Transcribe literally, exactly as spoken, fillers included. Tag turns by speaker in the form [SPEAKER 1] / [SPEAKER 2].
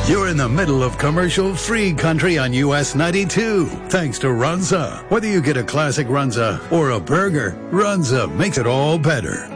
[SPEAKER 1] You're in the middle of commercial-free country on U S ninety-two, thanks to Runza. Whether you get a classic Runza or a burger, Runza makes it all better.